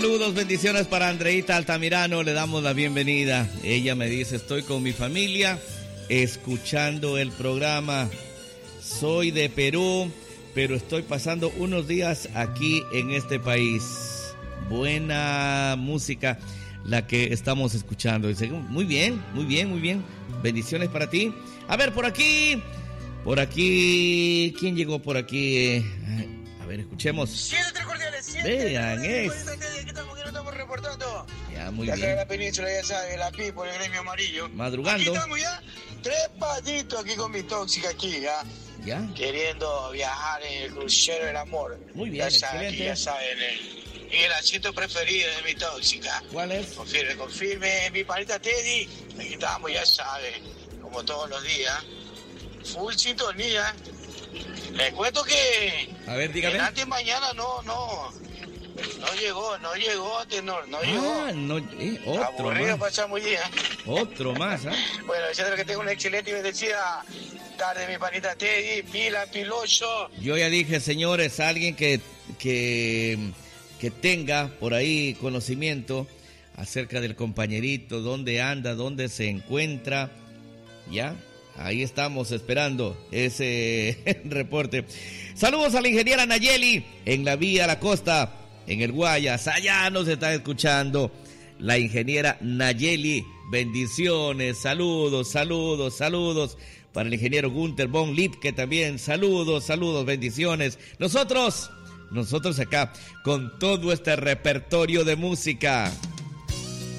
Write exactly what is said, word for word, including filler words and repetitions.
Saludos, bendiciones para Andreita Altamirano, le damos la bienvenida. Ella me dice, estoy con mi familia escuchando el programa. Soy de Perú, pero estoy pasando unos días aquí en este país. Buena música la que estamos escuchando. Dice, muy bien, muy bien, muy bien. Bendiciones para ti. A ver, por aquí, por aquí, ¿quién llegó por aquí? A ver, escuchemos. Siéntate cordiales, siéntate. Vean, es. Aquí estamos, que no estamos reportando. Ya, muy ya bien. De la península, ya sabe, la Pi por el gremio amarillo. Madrugando. Aquí estamos ya, tres patitos aquí con mi tóxica aquí, ya. Ya. Queriendo viajar en el crucero del amor. Muy bien, ya saben, excelente. aquí, ya saben, el, en el asiento preferido de mi tóxica. ¿Cuál es? Confirme, confirme, mi panita Teddy. Aquí estamos, ya saben, como todos los días. Full sintonía. Les cuento que... A ver, dígame. El antes mañana no, no... No llegó, no llegó, tenor, no llegó. Ah, no, eh, otro Aburrido más. pasamos día. Otro más, ¿ah? ¿eh? Bueno, deseando que tenga una excelente y bendecida tarde, mi panita Teddy, pila, piloso. Yo ya dije, señores, alguien que, que, que tenga por ahí conocimiento acerca del compañerito, dónde anda, dónde se encuentra, ¿ya? Ahí estamos esperando ese reporte. Saludos a la ingeniera Nayeli en la vía a la costa, en el Guayas. Allá nos está escuchando la ingeniera Nayeli. Bendiciones, saludos, saludos, saludos para el ingeniero Gunther von Lipke también. Saludos, saludos, bendiciones. Nosotros, nosotros acá con todo este repertorio de música.